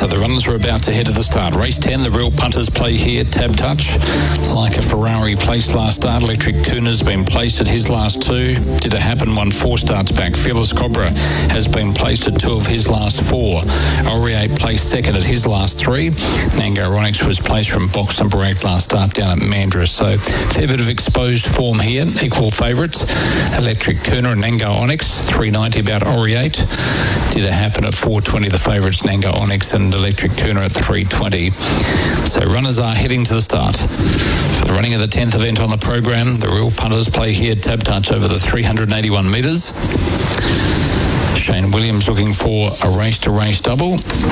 So the runners are about to head to the start. Race 10, the real punters play here. Tab Touch, like a Ferrari placed last start. Electric Kuna's been placed at his last two. Did it happen? Won 4 starts back. Fearless Cobra has been placed at 2 of his last 4. Aurier placed second at his last 3. Nango Onyx was placed from box number 8 last start down at Mandurah. So fair bit of exposed form here. Equal favourites. Electric Kuna and Nango Onyx. 390 about Aurier. Did it happen at 420? The favourites Nango Onyx and Electric Kuna at 320. So runners are heading to the start. For the running of the 10th event on the program, the real punters play here. Tab Touch over the 381 metres. Shane Williams looking for a race-to-race double.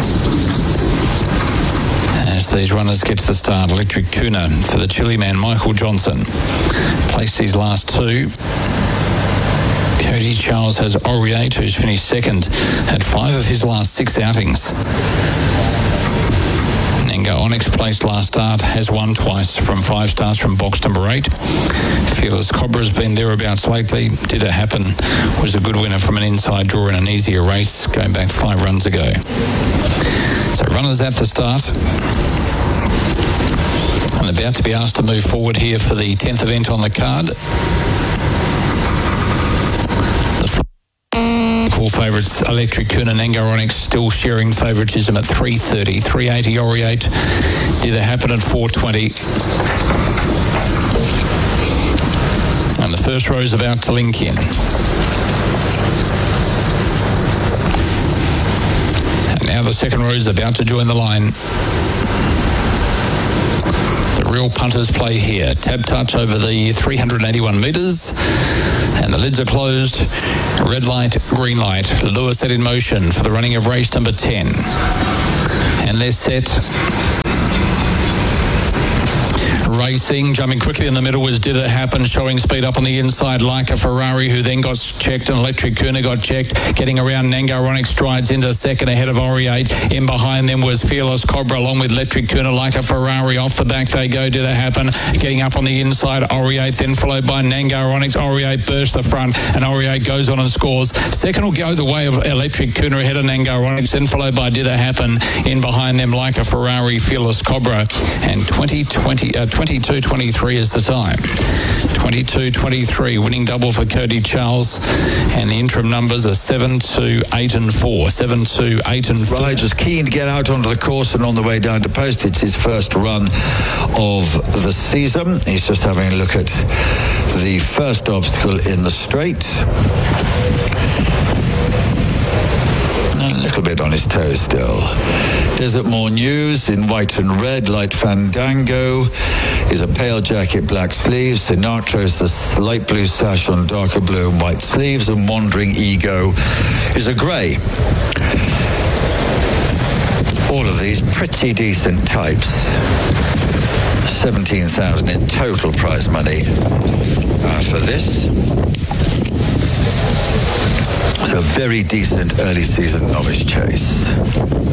As these runners get to the start, Electric Kuna for the Chile man Michael Johnson. Placed his last 2. Cody Charles has Aurier, who's finished second at 5 of his last 6 outings. Nango Onyx placed last start, has won twice from 5 starts from box number 8. Fearless Cobra's been thereabouts lately. Did it happen? Was a good winner from an inside draw in an easier race going back 5 runs ago. So runners at the start. And about to be asked to move forward here for the 10th event on the card. Equal favourites Electric Kuna and Nango Onyx still sharing favouritism at 330. 380 Aurier. Did it happen at 420? And the first row is about to link in. And now the second row is about to join the line. The real punters play here. Tab Touch over the 381 metres. And the lids are closed. Red light, green light. Lewis set in motion for the running of race number 10. And they're set. Racing, jumping quickly in the middle was Did It Happen, showing speed up on the inside like a Ferrari, who then got checked, and Electric Kuna got checked. Getting around, Nango Onyx strides into second ahead of Aurier. In behind them was Fearless Cobra along with Electric Kuna like a Ferrari. Off the back they go, Did It Happen. Getting up on the inside, Aurier, then followed by Nango Onyx. Aurier bursts the front and Aurier goes on and scores. Second will go the way of Electric Kuna ahead of Nango Onyx, then followed by Did It Happen. In behind them like a Ferrari, Fearless Cobra. And 22.23 is the time. 22.23, winning double for Cody Charles, and the interim numbers are 7, 2, 8 and 4. 7, 2, 8 and 4. Right, just keen to get out onto the course and on the way down to post. It's his first run of the season. He's just having a look at the first obstacle in the straight. A little bit on his toes still. Desert Moor News in white and red. Light Fandango is a pale jacket, black sleeves. Sinatra's the light blue sash on darker blue and white sleeves. And Wandering Ego is a grey. All of these pretty decent types. 17,000 in total prize money for this. So very decent early season novice chase.